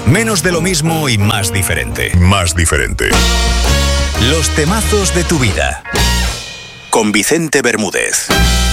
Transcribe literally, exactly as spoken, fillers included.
Menos de lo mismo y más diferente. Más diferente. Los temazos de tu vida. Con Vicente Bermúdez.